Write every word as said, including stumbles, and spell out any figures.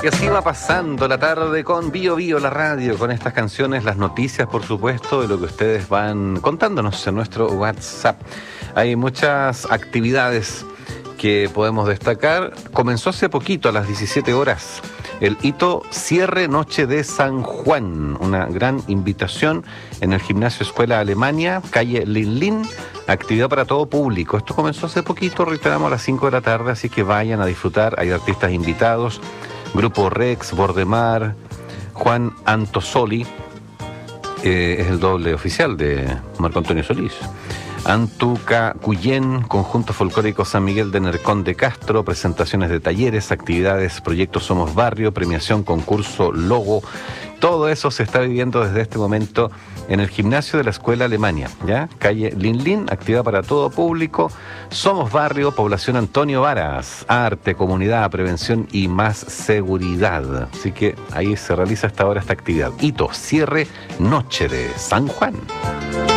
que así va pasando la tarde con Bio Bio, la radio, con estas canciones, las noticias, por supuesto, de lo que ustedes van contándonos en nuestro WhatsApp. Hay muchas actividades que podemos destacar. Comenzó hace poquito, a las diecisiete horas, el hito Cierre Noche de San Juan, una gran invitación en el Gimnasio Escuela Alemania, calle Linlin, actividad para todo público. Esto comenzó hace poquito, reiteramos, a las cinco de la tarde, así que vayan a disfrutar. Hay artistas invitados, Grupo Rex, Bordemar, Juan Antosoli, eh, es el doble oficial de Marco Antonio Solís. Antuca Cuyén, Conjunto Folclórico San Miguel de Nercón de Castro, presentaciones de talleres, actividades, proyectos Somos Barrio, premiación, concurso, logo. Todo eso se está viviendo desde este momento en el gimnasio de la Escuela Alemania, ¿ya? Calle Linlin, actividad para todo público. Somos Barrio, población Antonio Varas, arte, comunidad, prevención y más seguridad. Así que ahí se realiza hasta ahora esta actividad. Hito, cierre, noche de San Juan.